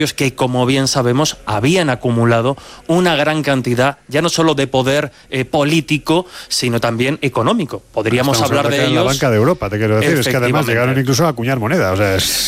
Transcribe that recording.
que, como bien sabemos, habían acumulado una gran cantidad, ya no solo de poder político, sino también económico. Podríamos hablar de ellos. En la banca de Europa, te quiero decir. Es que además llegaron incluso a acuñar moneda. O sea,